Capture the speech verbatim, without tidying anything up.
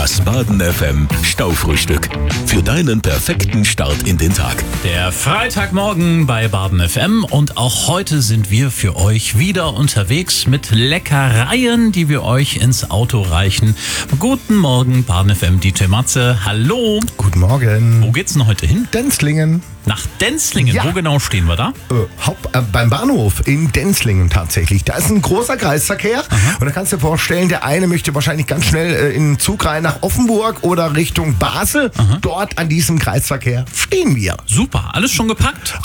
Das Baden F M Staufrühstück. Für deinen perfekten Start in den Tag. Der Freitagmorgen bei Baden F M und auch heute sind wir für euch wieder unterwegs mit Leckereien, die wir euch ins Auto reichen. Guten Morgen, Baden F M, D J Matze. Hallo. Guten Morgen. Wo geht's denn heute hin? Denzlingen. Nach Denzlingen. Ja. Wo genau stehen wir da? Äh, Haupt, äh, beim Bahnhof in Denzlingen tatsächlich. Da ist ein großer Kreisverkehr. Aha. Und da kannst du dir vorstellen, der eine möchte wahrscheinlich ganz schnell äh, in den Zug rein nach Offenburg oder Richtung Basel. Aha. Dort an diesem Kreisverkehr stehen wir. Super. Alles schon gepackt?